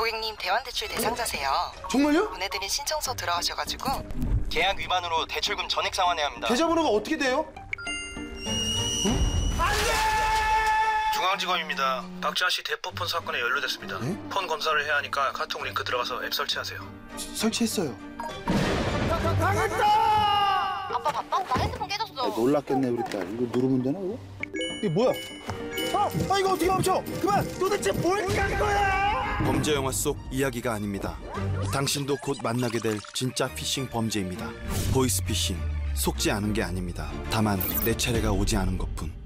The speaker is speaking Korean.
고객님 대환대출 대상자세요. 정말요? 보내드린 신청서 들어가셔가지고 계약 위반으로 대출금 전액 상환해야 합니다. 계좌번호가 어떻게 돼요? 중앙지검입니다. 박지한 씨 대포폰 사건에 연루됐습니다. 네? 폰 검사를 해야 하니까 카톡 링크 들어가서 앱 설치하세요. 설치했어요. 아빠 바빠? 나 핸드폰 깨졌어. 놀랐겠네 우리 딸. 이거 누르면 되나 이거? 이게 뭐야? 이거 어떻게 멈춰? 그만! 도대체 뭘 깐 거야? 범죄 영화 속 이야기가 아닙니다. 당신도 곧 만나게 될 진짜 피싱 범죄입니다. 보이스피싱, 속지 않은 게 아닙니다. 다만 내 차례가 오지 않은 것뿐.